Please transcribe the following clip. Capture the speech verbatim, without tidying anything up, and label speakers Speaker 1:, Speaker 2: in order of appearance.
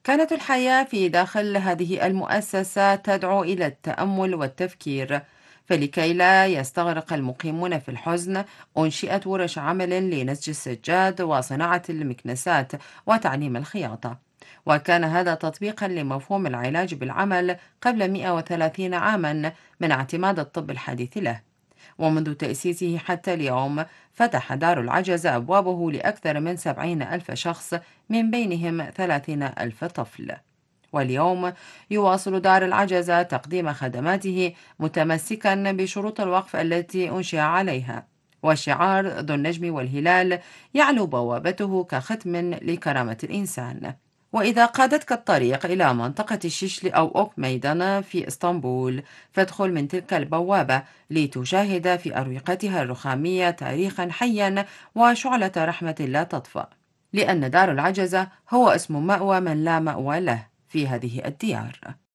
Speaker 1: كانت الحياة في داخل هذه المؤسسة تدعو إلى التأمل والتفكير، فلكي لا يستغرق المقيمون في الحزن أنشئت ورش عمل لنسج السجاد وصناعة المكنسات وتعليم الخياطة. وكان هذا تطبيقا لمفهوم العلاج بالعمل قبل مئة وثلاثين عاما من اعتماد الطب الحديث له. ومنذ تأسيسه حتى اليوم فتح دار العجز أبوابه لأكثر من سبعين ألف شخص، من بينهم ثلاثين ألف طفل. واليوم يواصل دار العجز تقديم خدماته متمسكا بشروط الوقف التي أنشئ عليها، وشعار ذو النجم والهلال يعلو بوابته كختم لكرامة الإنسان. وإذا قادتك الطريق إلى منطقة الشيشلي أو أوك ميدان في إسطنبول، فادخل من تلك البوابة لتشاهد في أروقتها الرخامية تاريخا حيا وشعلة رحمة لا تطفأ، لأن دار العجزة هو اسم مأوى من لا مأوى له في هذه الديار.